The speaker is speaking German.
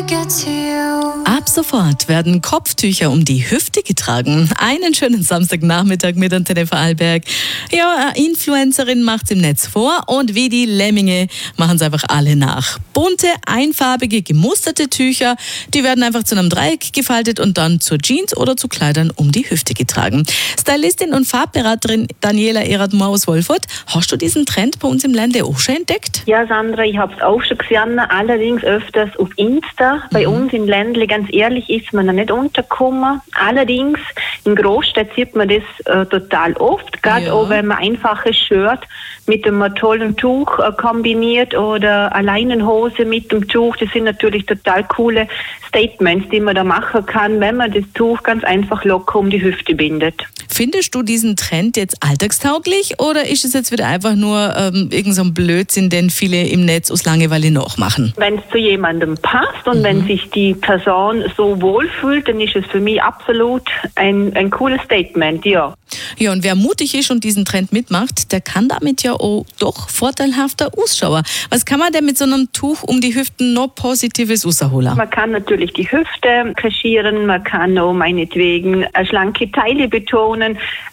Ab sofort werden Kopftücher um die Hüfte getragen. Einen schönen Samstagnachmittag mit Antenne Vorarlberg. Ja, eine Influencerin macht's im Netz vor und wie die Lemminge machen es einfach alle nach. Bunte, einfarbige, gemusterte Tücher, die werden einfach zu einem Dreieck gefaltet und dann zur Jeans oder zu Kleidern um die Hüfte getragen. Stylistin und Farbberaterin Daniela Erath-Mohr aus Wolfurt, hast du diesen Trend bei uns im Ländle auch schon entdeckt? Ja, Sandra, ich habe es auch schon gesehen, allerdings öfters auf Insta. Bei uns im Ländle, ganz ehrlich, ist man da nicht untergekommen. Allerdings in Großstadt sieht man das total oft, gerade auch wenn man einfaches Shirt mit einem tollen Tuch kombiniert oder eine Leinenhose mit dem Tuch. Das sind natürlich total coole Statements, die man da machen kann, wenn man das Tuch ganz einfach locker um die Hüfte bindet. Findest du diesen Trend jetzt alltagstauglich oder ist es jetzt wieder einfach nur irgend so ein Blödsinn, den viele im Netz aus Langeweile nachmachen? Wenn es zu jemandem passt und wenn sich die Person so wohlfühlt, dann ist es für mich absolut ein cooles Statement, ja. Ja, und wer mutig ist und diesen Trend mitmacht, der kann damit ja auch doch vorteilhafter ausschauen. Was kann man denn mit so einem Tuch um die Hüften noch Positives rausholen? Man kann natürlich die Hüfte kaschieren, man kann auch meinetwegen schlanke Teile betonen.